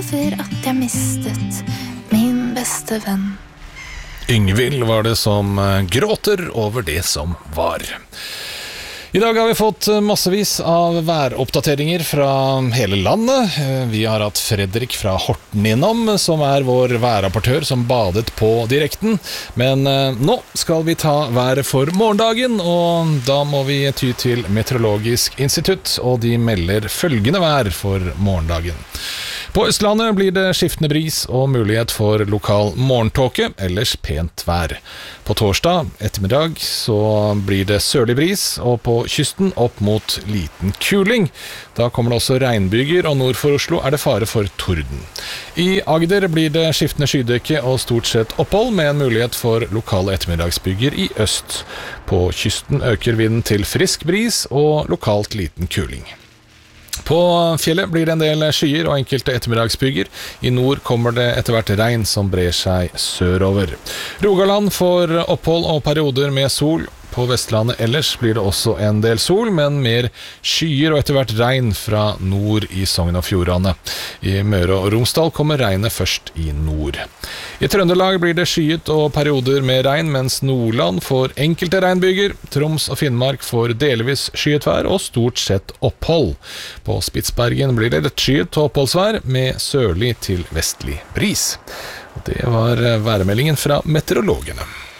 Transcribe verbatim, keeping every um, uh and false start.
For at jeg mistet min beste venn. Yngvild var det som gråter over det som var. I dag har vi fått massevis av væroppdateringer fra hele landet. Vi har hatt Fredrik fra Horten innom, som er vår værrapportør som badet på direkten. Men nå skal vi ta været for morgendagen, og da må vi ty til Meteorologisk institutt, og de melder følgende vær for morgendagen. På Østlandet blir det skiftende bris og mulighet for lokal morgentåke, ellers pent vær. På torsdag ettermiddag så blir det sørlig bris, og på kysten opp mot liten kuling. Da kommer det også regnbyger, og nord for Oslo er det fare for torden. I Agder blir det skiftende skydekke og stort sett opphold, med en mulighet for lokale ettermiddagsbyger i øst. På kysten øker vinden til frisk bris og lokalt liten kuling. På fjellet blir det en del skyer og enkelte ettermiddagsbyger. I nord kommer det etter hvert regn som brer seg sørover. Rogaland får opphold og perioder med sol. På Vestlandet ellers blir det også en del sol, men mer skyer og etter hvert regn fra nord i Sogn og Fjordane. I Møre og Romsdal kommer regnet først i nord. I Trøndelag blir det skyet og perioder med regn, mens Nordland får enkelte regnbyger. Troms og Finnmark får delvis skyet vær og stort sett opphold. På Spitsbergen blir det litt skyet og oppholdsvær med sørlig til vestlig bris. Og det var værmeldingen fra meteorologene.